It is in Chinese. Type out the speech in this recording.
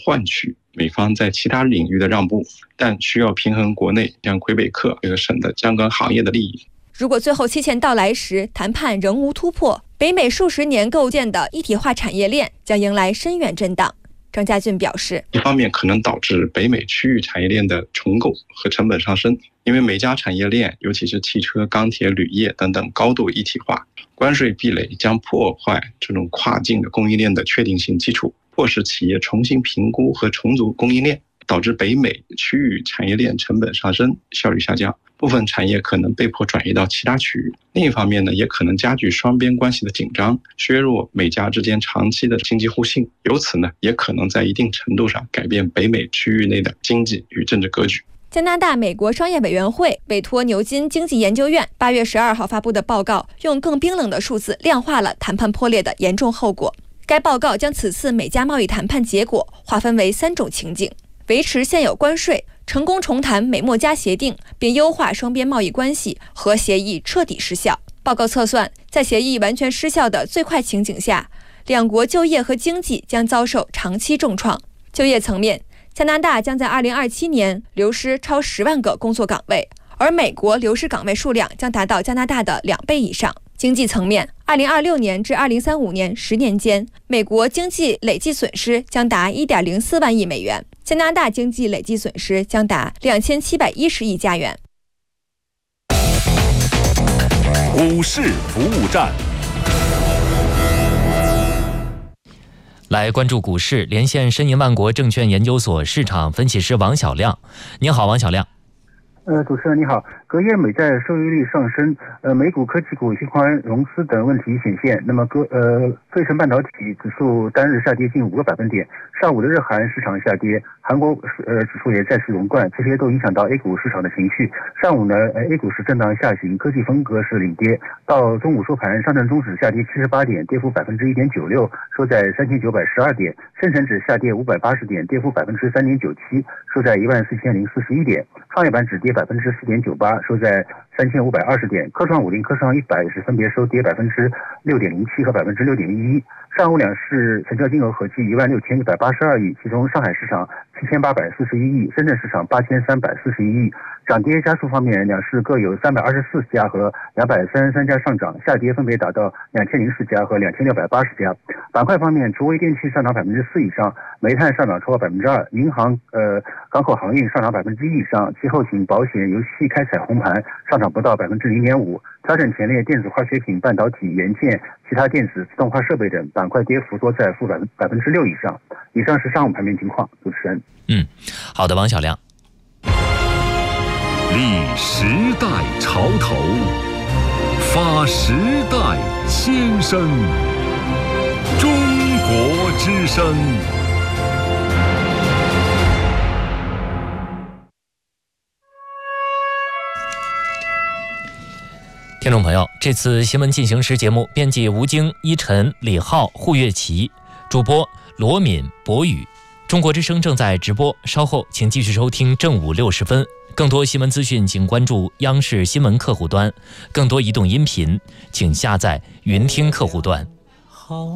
换取美方在其他领域的让步，但需要平衡国内像魁北克这个省的相关行业的利益。 如果最后期限到来时，谈判仍无突破，北美数十年构建的一体化产业链将迎来深远震荡。张家俊表示， 一方面可能导致北美区域产业链的重构和成本上升，因为每家产业链，尤其是汽车、钢铁、铝业等等高度一体化，关税壁垒将破坏这种跨境的供应链的确定性基础，迫使企业重新评估和重组供应链，导致北美区域产业链成本上升，效率下降，部分产业可能被迫转移到其他区域。另一方面呢，也可能加剧双边关系的紧张，削弱美加之间长期的经济互信，由此呢，也可能在一定程度上改变北美区域内的经济与政治格局。 加拿大美国商业委员会委托牛津经济研究院8月12号发布的报告，用更冰冷的数字量化了谈判破裂的严重后果。该报告将此次美加贸易谈判结果划分为3种情景：维持现有关税、成功重谈美墨加协定并优化双边贸易关系和协议彻底失效。报告测算，在协议完全失效的最坏情景下，两国就业和经济将遭受长期重创。就业层面，加拿大将在2027年流失超10万个工作岗位，而美国流失岗位数量将达到加拿大的2倍以上。经济层面，2026年至2035年10年间，美国经济累计损失将达1.04万亿美元，加拿大经济累计损失将达2710亿加元。 股市服务站，来关注股市，连线申银万国证券研究所市场分析师王小亮。您好，王小亮。 主持人你好，隔夜美债收益率上升，美股科技股、循环融资等问题显现。那么费城半导体指数单日下跌近5个百分点，上午的日韩市场下跌，韩国指数也再次熔断，这些都影响到 A 股市场的情绪。上午呢，A 股是震荡下行，科技风格是领跌。到中午收盘，上证综指下跌78点，跌幅1.96%，收在3912点；深成指下跌580点，跌幅3.97%，收在14041点；创业板指跌4.98%，收在3520点；科创50、科创100是分别收跌6.07%和6.11%。上午两市成交金额合计16182亿，其中上海市场7841亿，深圳市场8341亿。涨跌家数方面，两市各有324家和233家上涨，下跌分别达到2004家和2680家。板块方面，厨卫电器上涨4%以上，煤炭上涨超过2%，银行、港口航运上涨1%以上，气候型、保险、游戏开彩红盘上涨不到0.5%。调整前列电子化学品、半导体、元件、其他电子、自动化设备等板块跌幅多在负6%以上。以上是上午盘面情况，主持人。 好的，王小亮。 立时代潮头，发时代先声，中国之声。 听众朋友，这次新闻进行时节目编辑吴京、依晨、李浩、胡月琪，主播罗敏、博宇。中国之声正在直播，稍后请继续收听正午60分。更多新闻资讯，请关注央视新闻客户端；更多移动音频，请下载云听客户端。